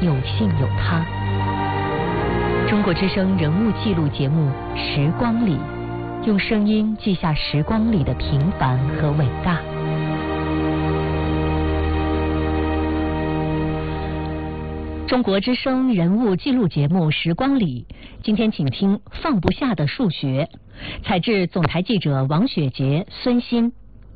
有幸有他。中国之声人物记录节目《时光里》，用声音记下时光里的平凡和伟大。中国之声人物记录节目《时光里》，今天请听《放不下的数学》，采自总台记者王雪洁、孙鑫。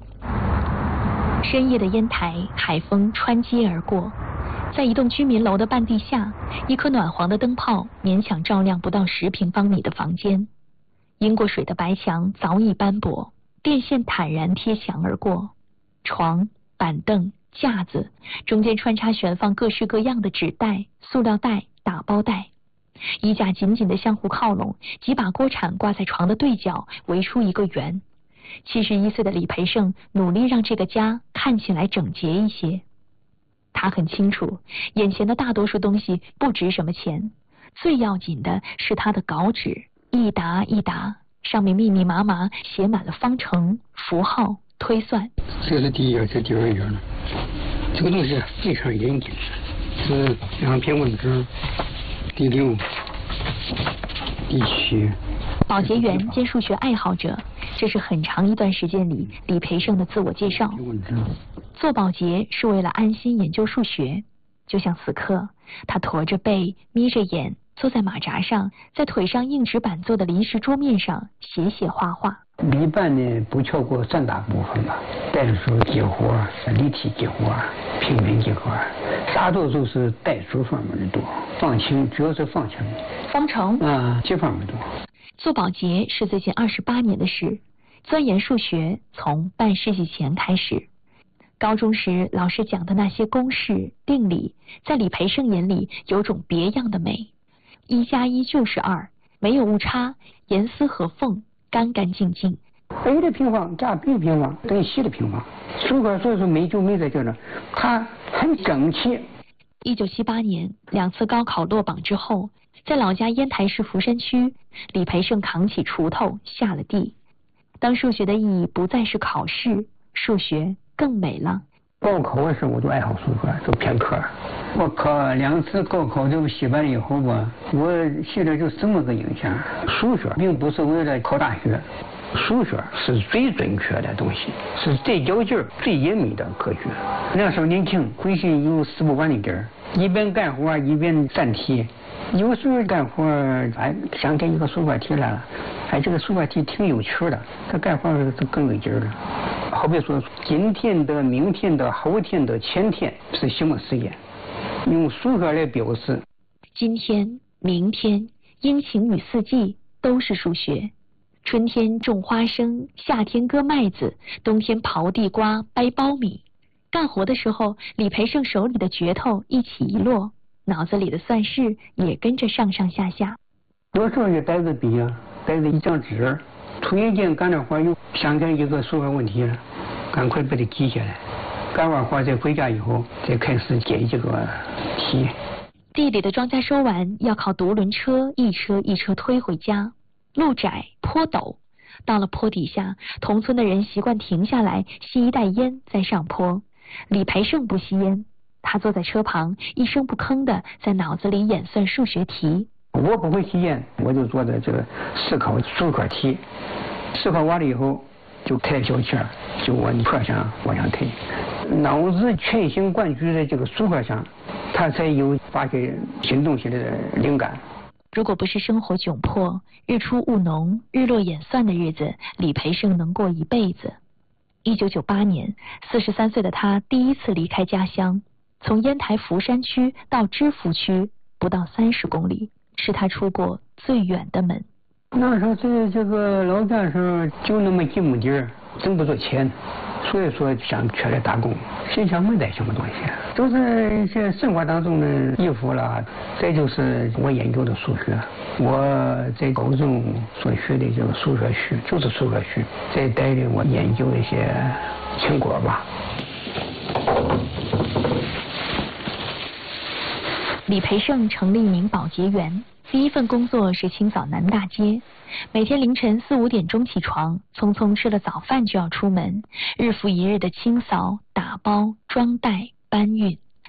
深夜的烟台，海风穿街而过，在一栋居民楼的半地下，一颗暖黄的灯泡勉强照亮不到10平方米的房间。淹过水的白墙早已斑驳，电线坦然贴墙而过，床、板凳、架子中间穿插悬放各式各样的纸袋、塑料袋、打包袋，衣架紧紧地相互靠拢，几把锅铲挂在床的对角，围出一个圆。71岁的李培盛努力让这个家看起来整洁一些。他很清楚，眼前的大多数东西不值什么钱，最要紧的是他的稿纸，一沓一沓，上面密密麻麻写满了方程、符号、推算。 这是第一页，这第2页了。这个东西非常严谨，是2篇文章，第6、第7。 保洁员兼数学爱好者，这是很长一段时间里李培盛的自我介绍。做保洁是为了安心研究数学，就像此刻，他驼着背，眯着眼，坐在马扎上，在腿上硬纸板做的临时桌面上写写画画。 一般呢不超过3大部分吧，代数几何、立体几何、平面几何，大多数是代数方面的多，方程主要是方程。 方程这方面多。 做保洁是最近28年的事，钻研数学从半世纪前开始。高中时老师讲的那些公式、定理，在李培盛眼里有种别样的美。1+1就是2，没有误差，严丝合缝，干干净净。 A 的平方加 B 的平方等于C的平方，数学所以说美就美在这呢，它很整齐。 1978年2次高考落榜之后，在老家烟台市福山区，李培盛扛起锄头下了地。当数学的意义不再是考试，数学更美了。 高考的时候我就爱好数学，就偏科。我考2次高考都失败了以后吧，我现在就这么个印象：数学并不是为了考大学，数学是最准确的东西，是最较劲儿、最严密的科学。那时候年轻，回去有4不完的劲儿，一边干活一边算题。有时候干活想起一个数学题来了，这个数学题挺有趣的，他干活就更有劲儿了。好比说今天的、明天的、后天的、前天是什么时间，用数学来表示。 今天、明天、阴晴与四季都是数学。春天种花生，夏天割麦子，冬天刨地瓜、掰苞米。干活的时候，李培盛手里的镢头一起一落，脑子里的算式也跟着上上下下。 有时候就带着笔带着一张纸，突然间干着活又想起一个数学问题了，赶快把它记下来。干完活再回家以后，再开始解这个题。 地里的庄稼收完，要靠独轮车一车一车推回家。路窄坡陡，到了坡底下，同村的人习惯停下来吸一袋烟再上坡。李培盛不吸烟，他坐在车旁，一声不吭的在脑子里演算数学题。 我不会吸烟，我就坐在这个思考数学题，思考完了以后就抬小气儿，就往坡上往上推，脑子全神贯注在这个数学上，他才有发现新东西的灵感。 如果不是生活窘迫，日出务农，日落演算的日子，李培盛能过一辈子。1998年，43岁的他第一次离开家乡，从烟台福山区到芝罘区，不到30公里，是他出过最远的门。 那时候在这个老家的时候，就那么几亩地儿，挣不着钱，所以说想出来打工，身上没带什么东西，都是一些生活当中的衣服啦。再就是我研究的数学，我在高中所学的这个数学系，就是数学系，再带领我研究一些成果吧。 李培盛成立一名保洁员，第一份工作是清扫南大街，每天凌晨4、5点钟起床，匆匆吃了早饭就要出门，日复一日的清扫、打包、装袋、搬运。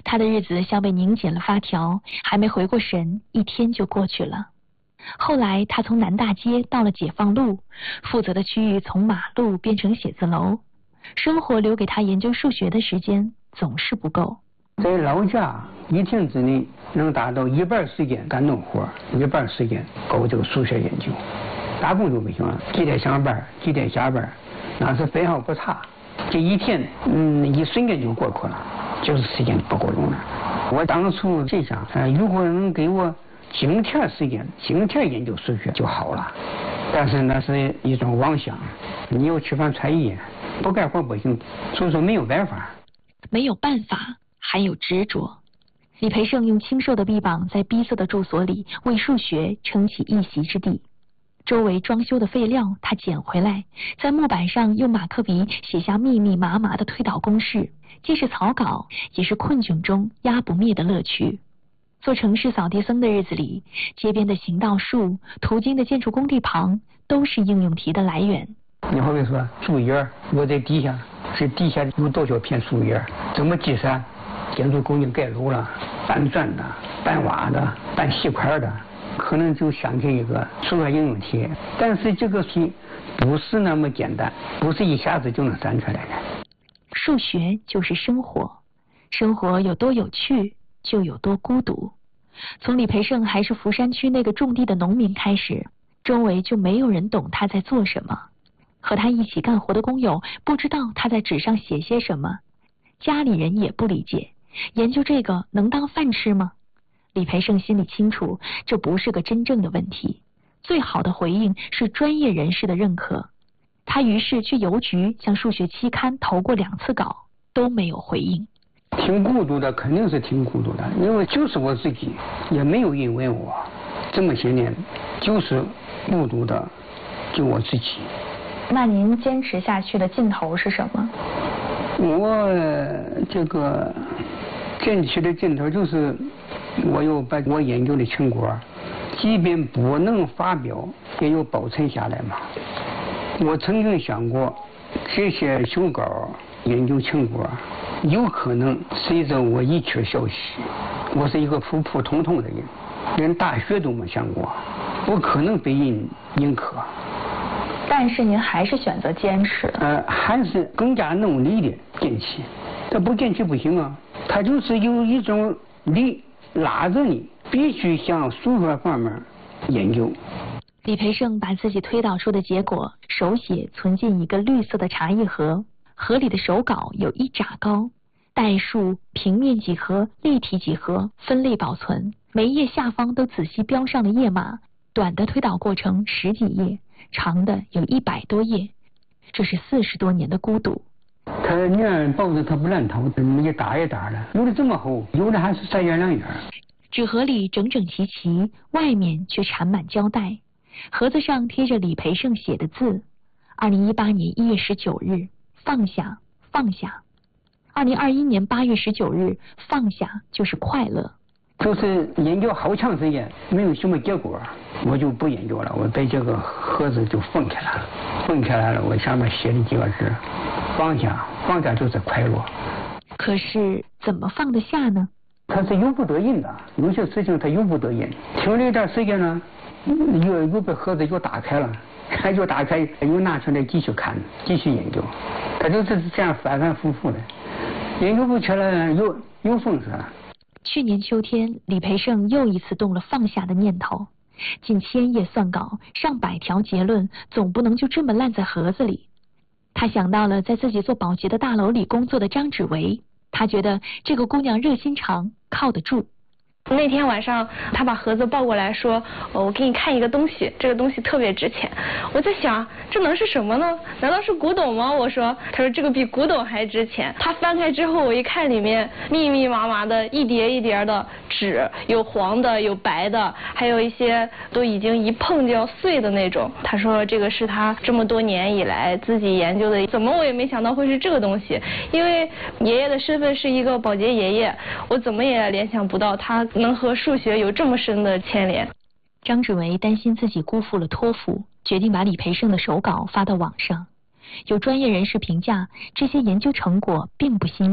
他的日子像被拧紧了发条，还没回过神，一天就过去了。后来他从南大街到了解放路，负责的区域从马路变成写字楼，生活留给他研究数学的时间总是不够。 在老家一天之内能达到一半时间干农活，一半时间搞这个数学研究。打工就不行了，几点上班几点下班，那是分毫不差。这一天一瞬间就过去了，就是时间不够用了。我当初就想如果能给我今天时间今天研究数学就好了，但是那是一种妄想，你又吃饭穿衣不干活不行，所以说没有办法。 没有办法，还有执着。李培盛用清瘦的臂膀在逼仄的住所里为数学撑起一席之地。周围装修的废料他捡回来，在木板上用马克笔写下密密麻麻的推导公式，既是草稿，也是困窘中压不灭的乐趣。做城市扫地僧的日子里，街边的行道树、途经的建筑工地旁，都是应用题的来源。 你好比说树叶，我在底下，这底下有多少片树叶，怎么计算？建筑工人盖楼了，搬砖的、搬瓦的、搬细块的，可能就想起一个数学应用题，但是这个题不是那么简单，不是一下子就能算出来的。 数学就是生活，生活有多有趣，就有多孤独。从李培盛还是福山区那个种地的农民开始，周围就没有人懂他在做什么。和他一起干活的工友不知道他在纸上写些什么，家里人也不理解，研究这个能当饭吃吗？李培盛心里清楚，这不是个真正的问题，最好的回应是专业人士的认可。他于是去邮局向数学期刊投过2次稿，都没有回应。 挺孤独的，肯定是挺孤独的，因为就是我自己，也没有人问我，这么些年就是孤独的，就我自己。 那您坚持下去的劲头是什么？ 我这个坚持的劲头就是我要把我研究的成果，即便不能发表，也要保存下来嘛。我曾经想过，这些手稿研究成果有可能随着我一去消息。我是一个普普通通的人，连大学都没上过，不可能被人认可。 但是您还是选择坚持。 还是更加努力的坚持。这不坚持不行啊，他就是有一种力拉着你，必须向数学方面研究。 李培盛把自己推导出的结果手写存进一个绿色的茶叶盒，盒里的手稿有1拃高，代数、平面几何、立体几何分类保存，每一页下方都仔细标上了页码，短的推导过程10几页，长的有100多页。这是40多年的孤独。 他念报纸他不乱投，一沓一沓的，有的这么厚，有的还是3页2页。 纸盒里整整齐齐，外面却缠满胶带。盒子上贴着李培盛写的字：2018年1月19日，放下，放下。2021年8月19日，放下就是快乐。 就是研究好长时间，没有什么结果，我就不研究了，我把这个盒子就封起来了。封起来了，我上面写了几个字：放下，放下就是快乐。 可是怎么放得下呢？ 他是由不得人的，有些事情他由不得人。停了一段时间呢，又把盒子又打开了，又打开，又拿出来继续看，继续研究。他就是这样反反复复的，研究不起来又封死了。 去年秋天，李培盛又一次动了放下的念头。近1000页算稿，上百条结论，总不能就这么烂在盒子里。他想到了在自己做保洁的大楼里工作的张芷薇，他觉得这个姑娘热心肠，靠得住。 那天晚上他把盒子抱过来说，我给你看一个东西，这个东西特别值钱。我在想这能是什么呢？难道是古董吗？我说，他说这个比古董还值钱。他翻开之后，我一看里面密密麻麻的一叠一叠的纸，有黄的有白的，还有一些都已经一碰就要碎的那种。他说这个是他这么多年以来自己研究的，怎么我也没想到会是这个东西。因为爷爷的身份是一个保洁爷爷，我怎么也联想不到他能和数学有这么深的牵连。 张芷薇担心自己辜负了托付，决定把李培盛的手稿发到网上。有专业人士评价，这些研究成果并不新颖，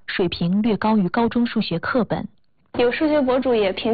水平略高于高中数学课本。 有数学博主也评